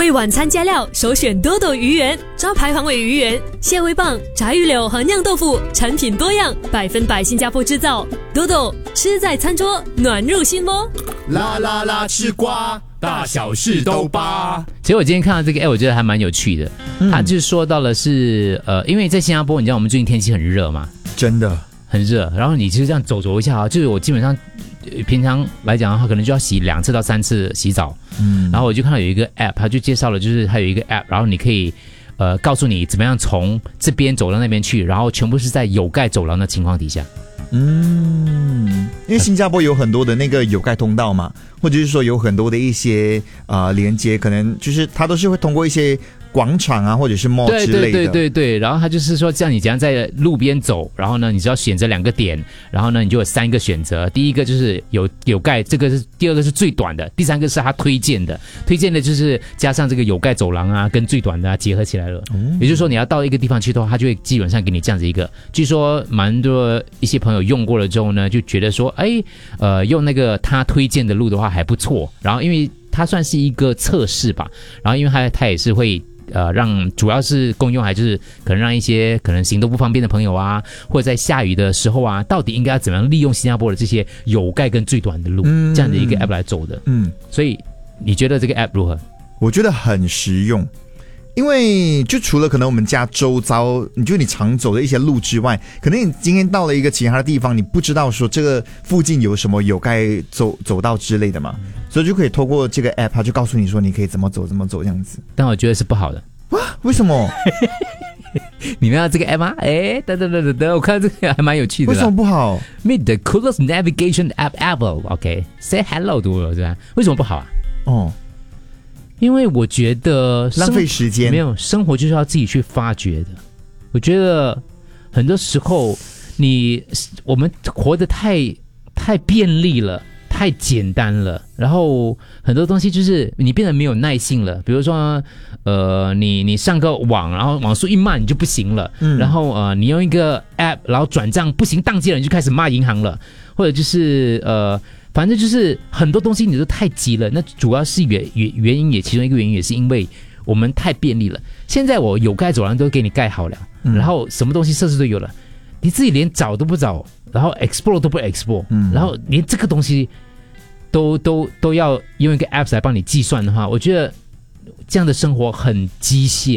为晚餐加料，首选多多鱼圆，招牌黄尾鱼圆、蟹味棒、炸鱼柳和酿豆腐，产品多样，100%新加坡制造。多多吃在餐桌，暖入心窝。 啦啦啦，吃瓜，大小事都扒。 其实我今天看到这个，我觉得还蛮有趣的。他就说到了是因为在新加坡，你知道我们最近天气很热嘛， 真的很热。然后你就这样走一下啊，就是我基本上平常来讲的话，可能就要洗2次到3次洗澡。然后我就看到有一个 app， 他就介绍了，就是它有一个 app， 然后你可以告诉你怎么样从这边走到那边去，然后全部是在有盖走廊的情况底下。 因为新加坡有很多的那个有盖通道嘛，或者是说有很多的一些连接，可能就是它都是会通过一些广场啊，或者是 mall 之类的。 对。然后他就是说，像你怎样在路边走，然后呢，你只要选择2个点，然后呢，你就有3个选择。第一个就是有盖，这个是第2个是最短的，第3个是他推荐的就是加上这个有盖走廊啊，跟最短的结合起来了。也就是说，你要到一个地方去的话，他就会基本上给你这样子一个。据说蛮多一些朋友用过了之后呢，就觉得说，用那个他推荐的路的话还不错。然后因为它算是一个测试吧，然后因为它也是会。让主要是公用，还就是可能让一些可能行动不方便的朋友啊，或者在下雨的时候啊，到底应该要怎么样利用新加坡的这些有盖跟最短的路，这样的一个 app 来走的。所以你觉得这个 app 如何？ 我觉得很实用。因为就除了可能我们家周遭，你常走的一些路之外，可能你今天到了一个其他的地方，你不知道说这个附近有什么有盖走道之类的嘛，所以就可以透过这个 app， 它就告诉你说你可以怎么走这样子。 但我觉得是不好的。 为什么？ 你们要这个 app 吗？等，我看这个还蛮有趣的。 为什么不好 ？Meet the coolest navigation app ever。OK，say hello to 我，是吧？为什么不好啊？因为我觉得浪费时间， 没有生活就是要自己去发掘的。我觉得很多时候我们活得太便利了，太简单了，然后很多东西就是你变得没有耐性了。比如说你上个网，然后网速一慢你就不行了，然后你用一个 app 然后转账不行宕机了，你就开始骂银行了，或者就是反正就是很多东西你都太急了。那主要是原因其中一个原因也是因为我们太便利了。现在我有盖走廊都给你盖好了，然后什么东西设施都有了，你自己连找都不找，然后 explore 都不 explore，然后连这个东西都要用一个 app 来帮你计算的话，我觉得这样的生活很机械，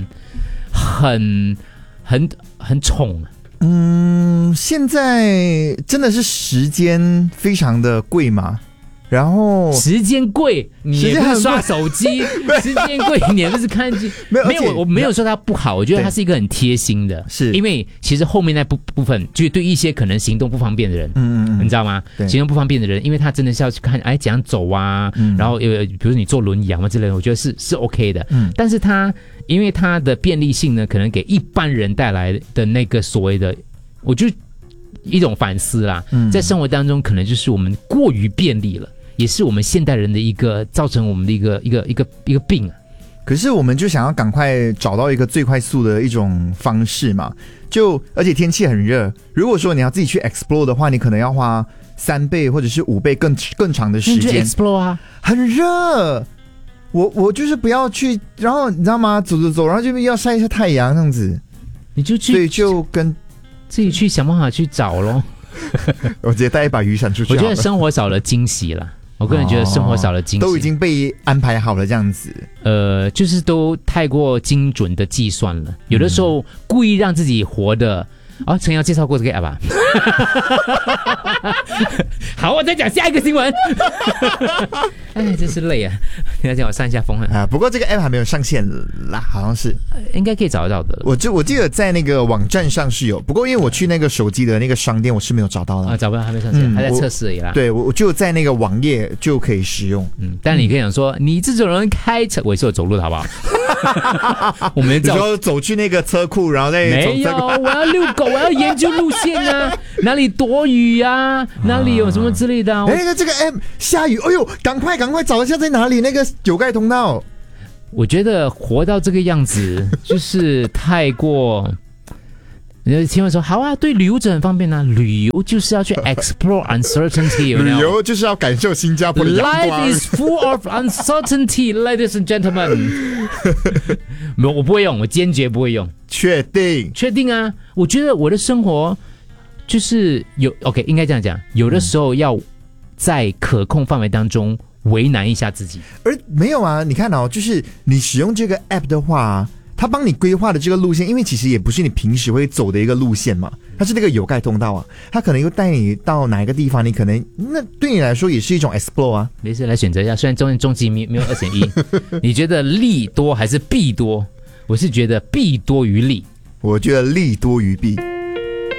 很宠。 现在真的是时间非常的贵嘛，然后时间贵，你也不是刷手机，时间贵，你也不是看剧，没有，我没有说它不好，我觉得它是一个很贴心的，是因为其实后面那部分就对一些可能行动不方便的人，你知道吗？行动不方便的人，因为他真的是要去看，怎样走啊，然后比如说你坐轮椅啊之类的，我觉得是 OK 的，但是因为它的便利性呢，可能给一般人带来的那个所谓的，我就一种反思啦，在生活当中可能就是我们过于便利了，也是我们现代人的一个造成我们的一个病啊。 可是我们就想要赶快找到一个最快速的一种方式嘛，而且天气很热，如果说你要自己去 explore 的话，你可能要花3倍或者是5倍更长的时间。 你去 explore 啊， 很热。我就是不要去，然后你知道吗？走，然后就要晒一下太阳这样子， 你就去， 所以就跟自己去想办法去找咯。 我直接带一把雨伞出去。 我觉得生活少了惊喜了，我个人觉得生活少了惊喜， 都已经被安排好了这样子。 就是都太过精准的计算了，有的时候故意让自己活的。陈瑶介绍过这个 app 吧？好，我再讲下一个新闻。真是累啊！你来讲，我上一下风啊。 不过这个 app 还没有上线啦，好像是， 应该可以找得到的。 我记得在那个网站上是有，不过因为我去那个手机的那个商店，我是没有找到的。 找不到，还没上线，还在测试而已啦。 对，我就在那个网页就可以使用。 但你可以讲说，你这种人开车，我也是有走路的好不好？我们有时候走去那个车库，然后再没有，我要遛狗，我要研究路线啊，哪里躲雨啊，哪里有什么之类的。 这个 app 下雨，哎呦，赶快找一下在哪里那个有盖通道。 我觉得活到这个样子，就是太过听完说好啊，对旅游者很方便啊，旅游就是要去 explore uncertainty， 有没有？ 旅游就是要感受新加坡的阳光。 Life is full of uncertainty, ladies and gentlemen 。我不会用，我坚决不会用。 确定啊！我觉得我的生活就是OK， 应该这样讲，有的时候要在可控范围当中为难一下自己。 而没有啊，你看哦，就是你使用这个 app 的话，它帮你规划的这个路线，因为其实也不是你平时会走的一个路线嘛，它是那个有盖通道啊，它可能又带你到哪一个地方，你可能那对你来说也是一种 explore 啊。 没事，来选择一下，虽然终极没有2选1，你觉得利多还是弊多？我是觉得弊多于利。 我觉得利多于弊。